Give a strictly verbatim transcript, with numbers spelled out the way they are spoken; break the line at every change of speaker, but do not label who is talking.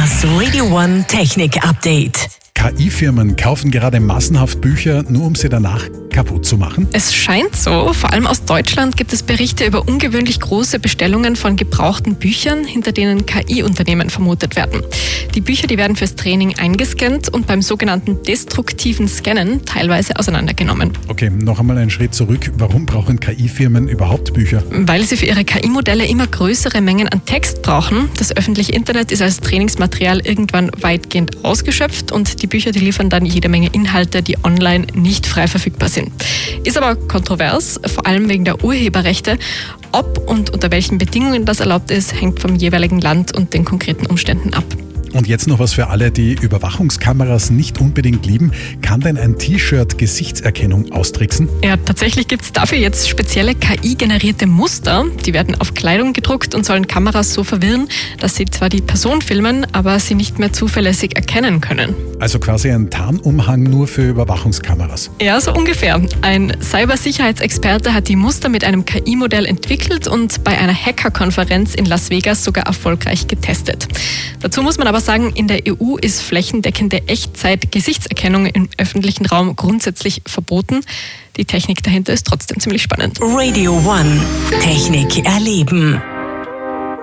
Das Radio One Technik Update.
K I-Firmen kaufen gerade massenhaft Bücher, nur um sie danach kaputt zu machen?
Es scheint so. Vor allem aus Deutschland gibt es Berichte über ungewöhnlich große Bestellungen von gebrauchten Büchern, hinter denen K I-Unternehmen vermutet werden. Die Bücher, die werden fürs Training eingescannt und beim sogenannten destruktiven Scannen teilweise auseinandergenommen.
Okay, noch einmal einen Schritt zurück. Warum brauchen K I-Firmen überhaupt Bücher?
Weil sie für ihre K I-Modelle immer größere Mengen an Text brauchen. Das öffentliche Internet ist als Trainingsmaterial irgendwann weitgehend ausgeschöpft und die Bücher, die liefern dann jede Menge Inhalte, die online nicht frei verfügbar sind. Ist aber kontrovers, vor allem wegen der Urheberrechte. Ob und unter welchen Bedingungen das erlaubt ist, hängt vom jeweiligen Land und den konkreten Umständen ab.
Und jetzt noch was für alle, die Überwachungskameras nicht unbedingt lieben. Kann denn ein T-Shirt Gesichtserkennung austricksen?
Ja, tatsächlich gibt es dafür jetzt spezielle K I-generierte Muster. Die werden auf Kleidung gedruckt und sollen Kameras so verwirren, dass sie zwar die Person filmen, aber sie nicht mehr zuverlässig erkennen können.
Also quasi ein Tarnumhang nur für Überwachungskameras.
Ja, so ungefähr. Ein Cybersicherheitsexperte hat die Muster mit einem K I-Modell entwickelt und bei einer Hacker-Konferenz in Las Vegas sogar erfolgreich getestet. Dazu muss man aber sagen, in der E U ist flächendeckende Echtzeit-Gesichtserkennung im öffentlichen Raum grundsätzlich verboten. Die Technik dahinter ist trotzdem ziemlich spannend.
Radio One Technik erleben.